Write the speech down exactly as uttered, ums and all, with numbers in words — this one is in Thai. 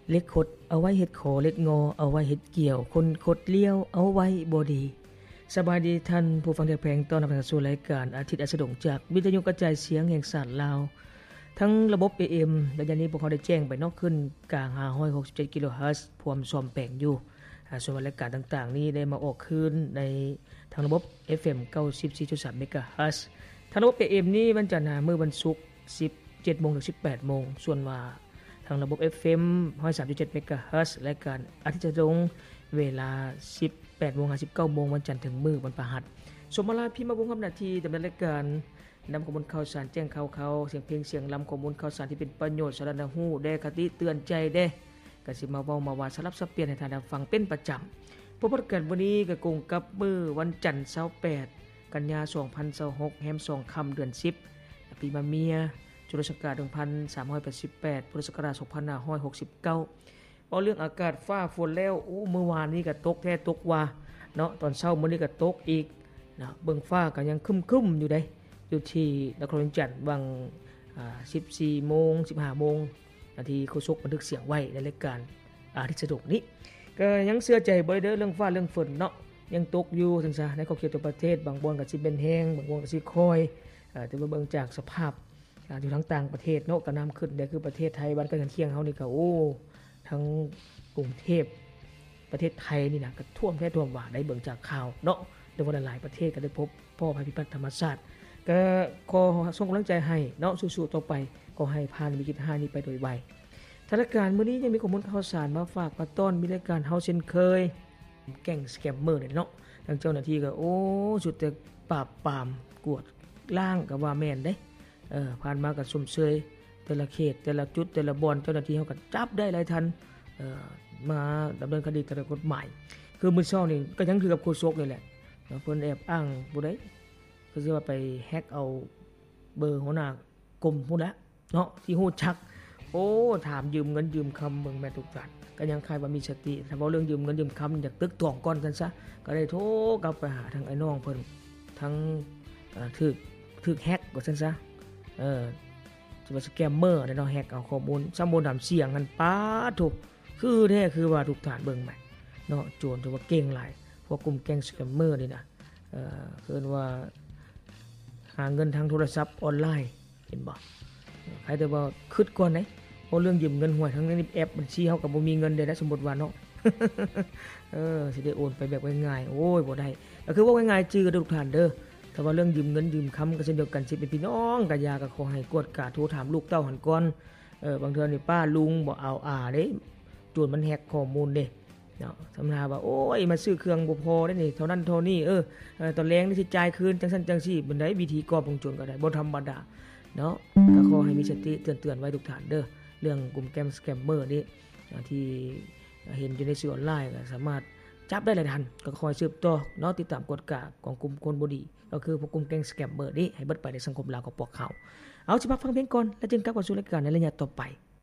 เล็กขดเอาไว้เฮ็ดขอเล็กงอเอาไว้เฮ็ดเกี่ยวคนขดเลี้ยวเอาไว้บ่ดีสบายดีท่านผู้ฟังที่แพงต้อนรับเข้าสู่รายการอาทิตย์อัสดงจากวิทยุกระจายเสียงแห่งชาติลาวทั้งระบบ เอ เอ็ม และยามนี้พวกเขาได้แจ้งไปนอกขึ้นกลางห้าร้อยหกสิบเจ็ดกิโลเฮิรตซ์พร้อมซ่อมแปลงอยู่ส่วนรายการต่างๆนี้ได้มาออกคืนในทางระบบ เอฟ เอ็ม เก้าสิบสี่จุดสาม เมกะเฮิรตซ์ทางระบบ เอ เอ็ม นี้วันจันทร์มื้อวันศุกร์ สิบเจ็ดโมง ถึง สิบแปดโมงส่วนว่าทางระบบ เอฟ เอ็ม หนึ่งร้อยสามจุดเจ็ด เมกะเฮิรตซ์รายการอาทิตย์อัสดงเวลา สิบแปดโมง ถึง สิบเก้าโมงวันจันทร์ถึงมื้อวันพฤหัสสมมาลาพิมพ์มาบุญกับหน้าที่ดำเนินรายการนำข้อมูลข่าวสารแจ้งข่าวเขาเสียงเพลงเสียงลำข้อมูลข่าวสารที่เป็นประโยชน์สาระหูได้คติเตือนใจได้ก็สิมาเว้ามาว่าสลับสับเปลี่ยนให้ท่านได้ฟังเป็นประจำพบกันวันนี้ก็กงกับมื้อวันจันทร์ยี่สิบแปดกันยายนสองพันยี่สิบหกแฮมสองค่ำเดือนสิบปีมะเมียจุลศักราชหนึ่งพันสามร้อยแปดสิบแปดพุทธศักราชสองพันห้าร้อยหกสิบเก้าเอาเรื่องอากาศฟ้าฝนแล้วโอ้เมื่อวานนี้ก็ตกแท้ตกว่าเนาะตอนเช้ามื้อนี้ก็ตกอีกนะเบิ่งฟ้าก็ยังครึ้มๆอยู่เด้อยู่ที่นครจันทร์วังอ่า สิบสี่โมง สิบห้าโมงนาทีโฆษกบันทึกเสียงไว้ในรายการอาทิตย์สะดวกนี้ก็ยังเชื่อใจบ่ได้เด้อเรื่องฟ้าเรื่องฝนเนาะยังตกอยู่จังซั่นในขอบเขตตัวประเทศบางบ่อนก็สิเป็นแห้งบางบ่อนก็สิคอยอ่าแต่ว่าเบิ่งจากสภาพอยู่ทั้งต่างประเทศเนาะก็น้ำขึ้นได้คือประเทศไทยบ้านใกล้เคียงเฮานี่ก็โอ้ทั้งกรุงเทพประเทศไทยนี่นะก็ท่วมแท้ท่วมว่าได้เบิ่งจากข่าวเนาะในวันหลายประเทศก็ได้พบพ่อภัยพิบัติธรรมชาติก็ขอส่งกำลังใจให้เนาะสู้ๆต่อไปก็ให้ผ่านวิกฤตห้านี้ไปโดยไวสถานการณ์มื้อนี้ยังมีข้อมูลข่าวสารมาฝากมาต้อนมีรายการเฮาเช่นเคยแก๊งสแกมเมอร์เนี่ยเนาะทางเจ้าหน้าที่ก็โอ้สุดแต่ปราบปรามกวดล้างก็ว่าแม่นเด้เออผ่านมาก็สุ่มเชยแต่ละเขตแต่ละจุดแต่ละบ่อนเจ้าหน้าที่เฮาก็จับได้หลายทันเอ่อมาดำเนินคดีตามกฎหมายคือมื้อเช้านี่ก็ยังคือกับโฆษกนี่แหละเพิ่นแอบอ้างผู้ใดก็สิว่าไปแฮกเอาเบอร์หัวหน้ากรมพุ่นละเนาะที่ฮู้จักโอ้ถามยืมเงินยืมคำเบิ่งแม่ทุกท่านก็ยังคายว่ามีสติถ้าเว้าเรื่องยืมเงินยืมคำอยากตึกตวงก่อนซั่นซะก็ได้โทรกลับไปหาทางไอ้น้องเพิ่นทั้งเอ่อถูกถูกแฮกว่าซั่นซะเออสิว่าสแกมเมอร์เนาะแฮกเอาข้อมูลสมบูรณ์นำเสียงกันป๊าทุกคือแท้คือว่าทุกท่านเบิ่งใหม่เนาะโจรถือว่าเก่งหลายพวกกลุ่มแก๊งสแกมเมอร์นี่นะเอ่อเพิ่นว่าหาเงินทางโทรศัพท์ออนไลน์เห็นบ่ใครแต่ว่าคิดก่อนไหนเพราะเรื่องยืมเงินหวยทั้งในแอปบัญชีเฮาก็บ่มีเงินได้นะสมมุติว่าเนาะ เออสิได้โอนไปแบบง่ายๆโอ้ยบ่ได้ก็คือว่าง่ายๆจื้อทุกท่านเด้อถ้าว่าเรื่องยืมเงินยืมคำก็เช่นเดียวกันสิเป็นพี่น้องก็อย่าก็ขอให้กวดกาโทรถามลูกเต้าหันก่อนเออบางเทื่อนี่ป้าลุงบ่เอาอาเด้โจรมันแฮกข้อมูลเด้เนาะสำหรับว่าโอ้ยมาซื้อเครื่องบ่พอได้นี่เท่านั้นเท่านี้เออตอนแรงนี่สิจ่ายคืนจังซั่นจังซี่บันไดวิธีกอบวงจรก็ได้บ่ธรรมดาเนาะก็ขอให้มีสติเตือนๆไว้ทุกท่านเด้อเรื่องกลุ่มแก๊งสแกมเมอร์นี่ที่เห็นอยู่ในสื่อออนไลน์ก็สามารถจับได้หลายทันก็คอยสืบต่อเนาะติดตามกฎกฎของกลุ่มคนบ่ดีก็คือพวกกลุ่มแก๊งสแกมเมอร์นี่ให้เบิดไปในสังคมลาวกับพวกเขาเอาสิมาฟังเพลงก่อนแล้วจึงกลับมาสู่รายการในระยะต่อไป